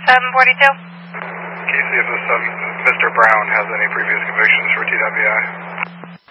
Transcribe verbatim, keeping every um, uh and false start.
seven forty-two. Can you see if this, uh, Mister Brown has any previous convictions for T W I?